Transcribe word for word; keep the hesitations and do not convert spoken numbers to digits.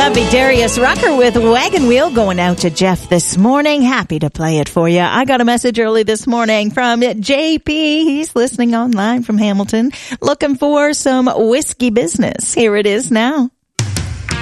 That'd be Darius Rucker with Wagon Wheel going out to Jeff this morning. Happy to play it for you. I got a message early this morning from J P. He's listening online from Hamilton, looking for some whiskey business. Here it is now.